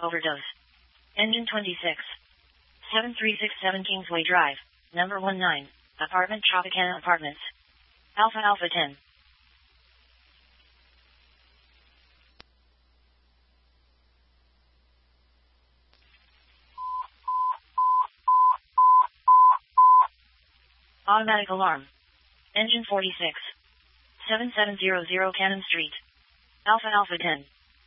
overdose. Engine 26. 7367 Kingsway Drive, number 19, apartment Tropicana Apartments. Alpha Alpha 10. Automatic alarm. Engine 46. 7700 Cannon Street. Alpha Alpha 10.